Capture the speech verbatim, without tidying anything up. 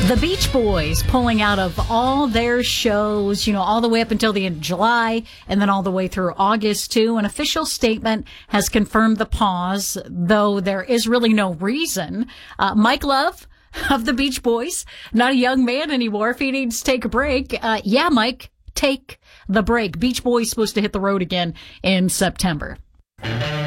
The Beach Boys pulling out of all their shows, you know, all the way up until the end of July and then all the way through August, too. An official statement has confirmed the pause, though there is really no reason. Uh, Mike Love of the Beach Boys, not a young man anymore. If he needs to take a break, uh, yeah, Mike, take the break. Beach Boys supposed to hit the road again in September.